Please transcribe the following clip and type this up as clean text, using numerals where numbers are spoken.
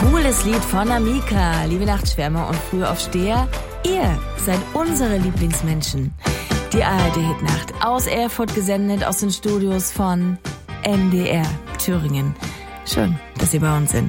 Cooles Lied von Amika, liebe Nachtschwärmer und Frühaufsteher. Ihr seid unsere Lieblingsmenschen. Die ARD-Hitnacht aus Erfurt gesendet aus den Studios von NDR Thüringen. Schön, dass ihr bei uns sind.